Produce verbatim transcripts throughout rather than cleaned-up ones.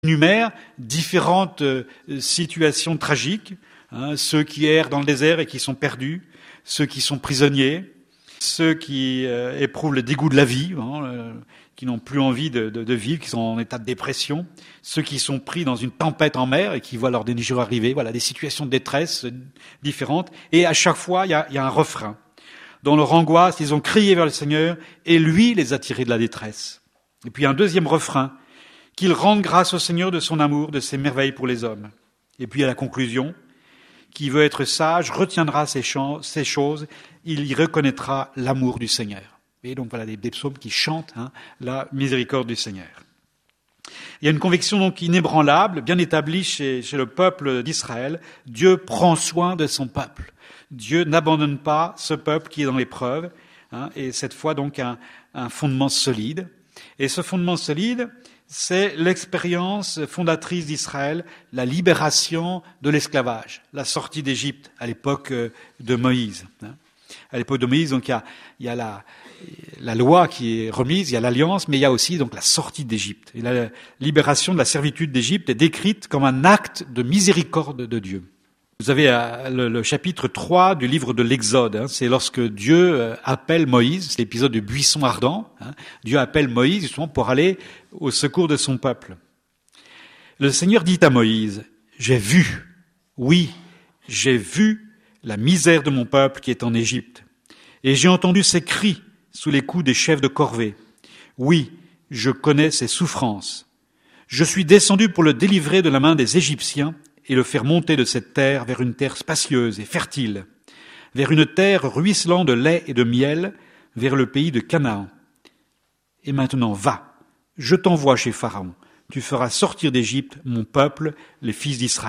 énumère différentes euh, situations tragiques, hein, ceux qui errent dans le désert et qui sont perdus, ceux qui sont prisonniers, ceux qui euh, éprouvent le dégoût de la vie, hein, euh, qui n'ont plus envie de, de, de vivre, qui sont en état de dépression, ceux qui sont pris dans une tempête en mer et qui voient leur dénigreur arriver, voilà, des situations de détresse euh, différentes. Et à chaque fois, il y a, y a un refrain. Dans leur angoisse, ils ont crié vers le Seigneur et lui les a tirés de la détresse. Et puis un deuxième refrain, qu'ils rendent grâce au Seigneur de son amour, de ses merveilles pour les hommes. Et puis à la conclusion, qui veut être sage retiendra ces, ch- ces choses, il y reconnaîtra l'amour du Seigneur. Et donc voilà des, des psaumes qui chantent hein, la miséricorde du Seigneur. Il y a une conviction donc inébranlable, bien établie chez, chez le peuple d'Israël. Dieu prend soin de son peuple. Dieu n'abandonne pas ce peuple qui est dans l'épreuve. Hein, et cette fois donc un, un fondement solide. Et ce fondement solide, c'est l'expérience fondatrice d'Israël, la libération de l'esclavage, la sortie d'Égypte à l'époque de Moïse. À l'époque de Moïse, donc il y a, il y a la, la loi qui est remise, il y a l'alliance, mais il y a aussi donc la sortie d'Égypte. Et la libération de la servitude d'Égypte est décrite comme un acte de miséricorde de Dieu. Vous avez le, le chapitre trois du livre de l'Exode, hein, c'est lorsque Dieu appelle Moïse, c'est l'épisode du buisson ardent, hein, Dieu appelle Moïse justement pour aller au secours de son peuple. Le Seigneur dit à Moïse, « J'ai vu, oui, j'ai vu la misère de mon peuple qui est en Égypte, et j'ai entendu ses cris sous les coups des chefs de corvée. Oui, je connais ses souffrances. Je suis descendu pour le délivrer de la main des Égyptiens, et le faire monter de cette terre vers une terre spacieuse et fertile, vers une terre ruisselant de lait et de miel, vers le pays de Canaan. Et maintenant, va, je t'envoie chez Pharaon, tu feras sortir d'Égypte mon peuple, les fils d'Israël. »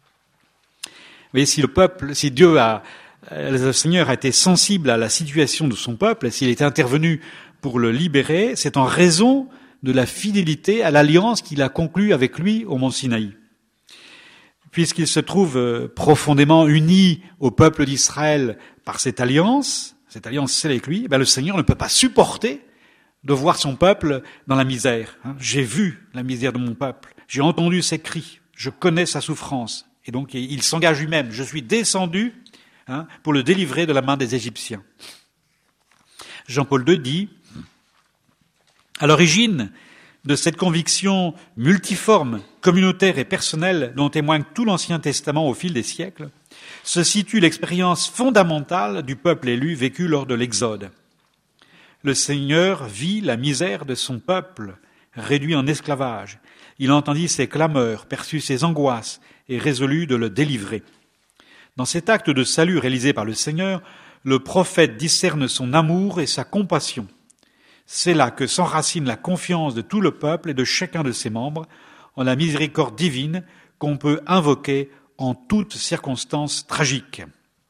Vous voyez, si le peuple, si Dieu a, le Seigneur a été sensible à la situation de son peuple, s'il était intervenu pour le libérer, c'est en raison de la fidélité à l'alliance qu'il a conclue avec lui au mont Sinaï. Puisqu'il se trouve profondément uni au peuple d'Israël par cette alliance, cette alliance scellée avec lui, ben le Seigneur ne peut pas supporter de voir son peuple dans la misère. J'ai vu la misère de mon peuple, j'ai entendu ses cris, je connais sa souffrance. Et donc il s'engage lui-même, je suis descendu hein, pour le délivrer de la main des Égyptiens. Jean-Paul deux dit, à l'origine de cette conviction multiforme, communautaire et personnelle dont témoigne tout l'Ancien Testament au fil des siècles, se situe l'expérience fondamentale du peuple élu vécu lors de l'Exode. Le Seigneur vit la misère de son peuple, réduit en esclavage. Il entendit ses clameurs, perçut ses angoisses et résolut de le délivrer. Dans cet acte de salut réalisé par le Seigneur, le prophète discerne son amour et sa compassion. C'est là que s'enracine la confiance de tout le peuple et de chacun de ses membres en la miséricorde divine qu'on peut invoquer en toutes circonstances tragiques.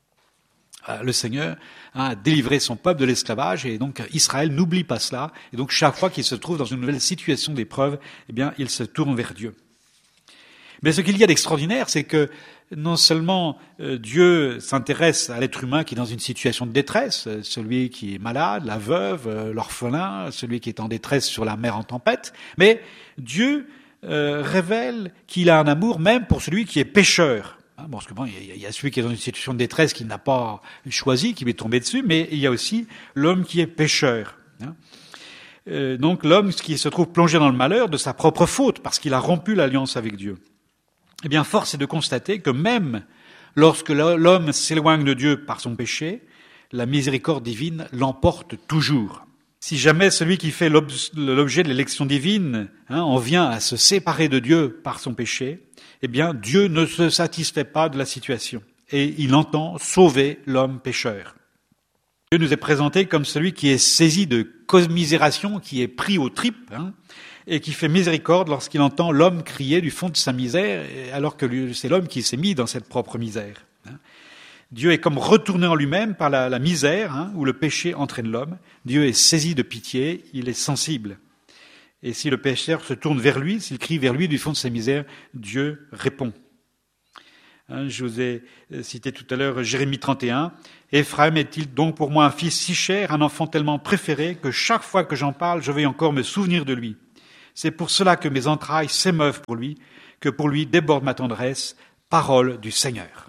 Le Seigneur a délivré son peuple de l'esclavage et donc Israël n'oublie pas cela. Et donc chaque fois qu'il se trouve dans une nouvelle situation d'épreuve, eh bien, il se tourne vers Dieu. Mais ce qu'il y a d'extraordinaire, c'est que non seulement euh, Dieu s'intéresse à l'être humain qui est dans une situation de détresse, euh, celui qui est malade, la veuve, euh, l'orphelin, celui qui est en détresse sur la mer en tempête, mais Dieu euh, révèle qu'il a un amour même pour celui qui est pécheur. Hein, bon, parce que bon, il y, y a celui qui est dans une situation de détresse qu'il n'a pas choisi, qui lui est tombé dessus, mais il y a aussi l'homme qui est pécheur. Hein. Euh, donc l'homme qui se trouve plongé dans le malheur de sa propre faute, parce qu'il a rompu l'alliance avec Dieu. Eh bien, force est de constater que même lorsque l'homme s'éloigne de Dieu par son péché, la miséricorde divine l'emporte toujours. Si jamais celui qui fait l'objet de l'élection divine hein, en vient à se séparer de Dieu par son péché, eh bien, Dieu ne se satisfait pas de la situation et il entend sauver l'homme pécheur. Dieu nous est présenté comme celui qui est saisi de commisération, qui est pris aux tripes, hein, et qui fait miséricorde lorsqu'il entend l'homme crier du fond de sa misère, alors que c'est l'homme qui s'est mis dans cette propre misère. Dieu est comme retourné en lui-même par la, la misère, hein, où le péché entraîne l'homme. Dieu est saisi de pitié, il est sensible. Et si le pécheur se tourne vers lui, s'il crie vers lui du fond de sa misère, Dieu répond. Hein, je vous ai cité tout à l'heure Jérémie trente et un. « Éphraïm est-il donc pour moi un fils si cher, un enfant tellement préféré, que chaque fois que j'en parle, je vais encore me souvenir de lui. C'est pour cela que mes entrailles s'émeuvent pour lui, que pour lui déborde ma tendresse, parole du Seigneur.